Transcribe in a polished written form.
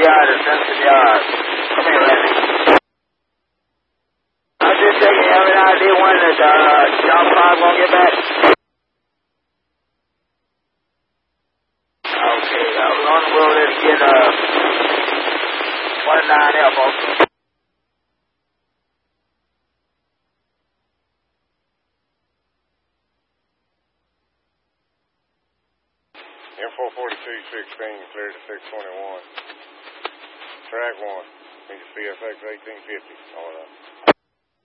yard or Central Yard. Come here, Randy. I'm just checking. You have an idea when that John 5 won't get back? Okay, I was on the road to get 29F also. M44216 cleared to 621. Track 1. Need a CFX 1850. All right.